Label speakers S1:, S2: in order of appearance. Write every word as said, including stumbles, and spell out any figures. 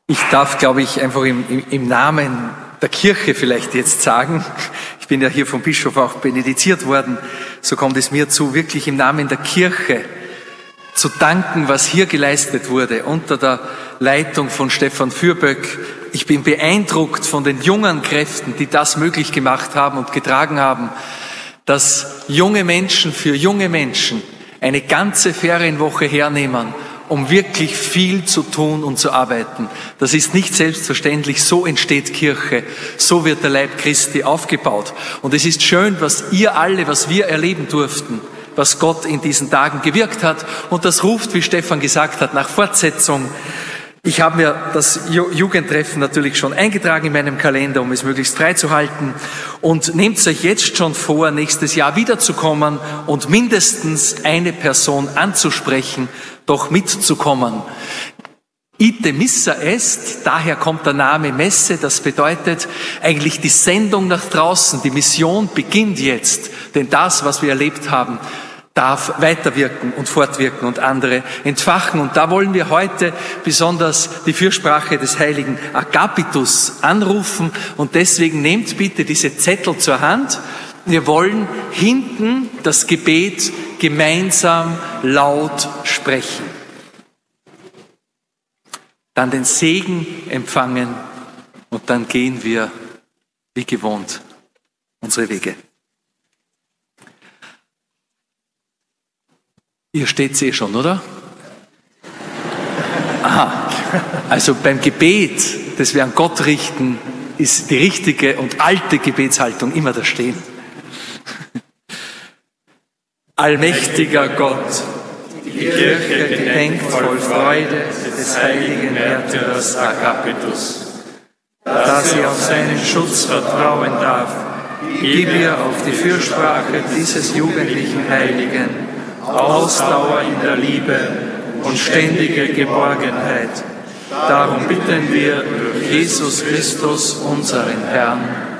S1: Ich darf, glaube ich, einfach im, im, im Namen der Kirche vielleicht jetzt sagen, ich bin ja hier vom Bischof auch benediziert worden, so kommt es mir zu, wirklich im Namen der Kirche zu danken, was hier geleistet wurde, unter der Leitung von Stefan Fürboeck. Ich bin beeindruckt von den jungen Kräften, die das möglich gemacht haben und getragen haben, dass junge Menschen für junge Menschen eine ganze Ferienwoche hernehmen, um wirklich viel zu tun und zu arbeiten. Das ist nicht selbstverständlich. So entsteht Kirche. So wird der Leib Christi aufgebaut. Und es ist schön, was ihr alle, was wir erleben durften, was Gott in diesen Tagen gewirkt hat. Und das ruft, wie Stefan gesagt hat, nach Fortsetzung. Ich habe mir das Jugendtreffen natürlich schon eingetragen in meinem Kalender, um es möglichst frei zu halten. Und nehmt euch jetzt schon vor, nächstes Jahr wiederzukommen und mindestens eine Person anzusprechen, doch mitzukommen. Ite missa est, daher kommt der Name Messe, das bedeutet eigentlich die Sendung nach draußen, die Mission beginnt jetzt, denn das, was wir erlebt haben, darf weiterwirken und fortwirken und andere entfachen. Und da wollen wir heute besonders die Fürsprache des heiligen Agapitus anrufen. Und deswegen nehmt bitte diese Zettel zur Hand. Wir wollen hinten das Gebet gemeinsam laut sprechen. Dann den Segen empfangen und dann gehen wir wie gewohnt unsere Wege. Ihr steht eh schon, oder? Aha, also beim Gebet, das wir an Gott richten, ist die richtige und alte Gebetshaltung immer das Stehen. Allmächtiger Gott, die Kirche gedenkt voll Freude des heiligen Märtyrers Agapitus. Da sie auf seinen Schutz vertrauen darf, gib ihr auf die Fürsprache dieses jugendlichen Heiligen Ausdauer in der Liebe und ständige Geborgenheit. Darum bitten wir durch Jesus Christus, unseren Herrn.